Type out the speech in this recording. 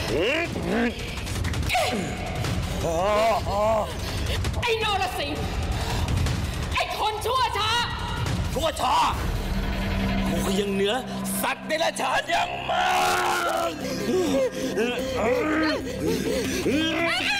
ไอ้นรสิงห์ไอ้คนชั่วช้ากูยังเหนือสัตว์เดรัจฉานอย่างมาก